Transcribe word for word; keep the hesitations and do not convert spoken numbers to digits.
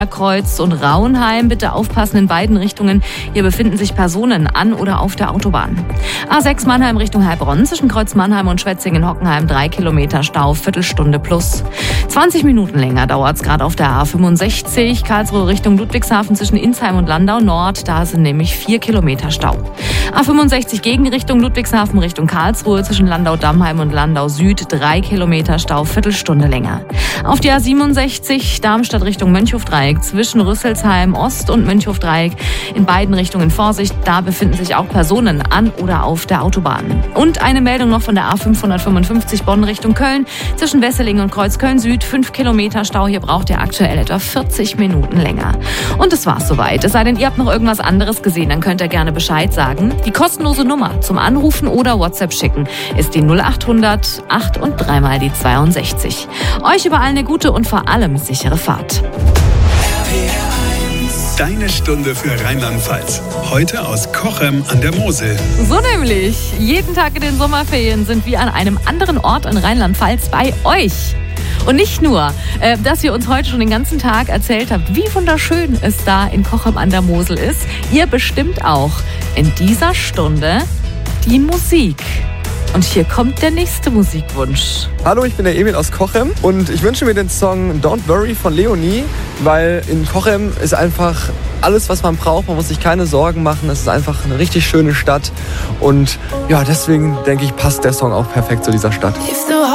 Kreuz und Rauenheim. Bitte aufpassen in beiden Richtungen. Hier befinden sich Personen an oder auf der Autobahn. A sechs Mannheim Richtung Heilbronn. Zwischen Kreuz Mannheim und Schwetzingen-Hockenheim drei Kilometer Stau, Viertelstunde plus. zwanzig Minuten länger dauert es gerade auf der A fünfundsechzig. Karlsruhe Richtung Ludwigshafen zwischen Insheim und Landau Nord. Da sind nämlich vier Kilometer Stau. A fünfundsechzig Gegenrichtung Ludwigshafen Richtung Karlsruhe. Zwischen Landau-Dammheim und Landau Süd drei Kilometer Stau, Viertelstunde länger. Auf die A siebenundsechzig Darmstadt Richtung Mönchhofdreieck. Zwischen Rüsselsheim Ost und Mönchhofdreieck in beiden Richtungen Vorsicht. Da befinden sich auch Personen an oder auf der Autobahn. Und eine Meldung noch von der A fünfhundertfünfundfünfzig Bonn Richtung Köln. Zwischen Wesseling und Kreuzköln Süd fünf Kilometer Stau. Hier braucht ihr aktuell etwa vierzig Minuten länger. Und das war's soweit. Es sei denn, ihr habt noch irgendwas anderes gesehen, dann könnt ihr gerne Bescheid sagen. Die kostenlose Nummer zum Anrufen oder WhatsApp schicken ist die null achthundert acht und dreimal die zweiundsechzig. Euch überall eine gute und vor allem sichere Fahrt. Deine Stunde für Rheinland-Pfalz. Heute aus Cochem an der Mosel. So nämlich. Jeden Tag in den Sommerferien sind wir an einem anderen Ort in Rheinland-Pfalz bei euch. Und nicht nur, äh, dass ihr uns heute schon den ganzen Tag erzählt habt, wie wunderschön es da in Cochem an der Mosel ist. Ihr bestimmt auch in dieser Stunde die Musik. Und hier kommt der nächste Musikwunsch. Hallo, ich bin der Emil aus Cochem und ich wünsche mir den Song Don't Worry von Leonie, weil in Cochem ist einfach alles, was man braucht. Man muss sich keine Sorgen machen. Es ist einfach eine richtig schöne Stadt und ja, deswegen denke ich, passt der Song auch perfekt zu dieser Stadt.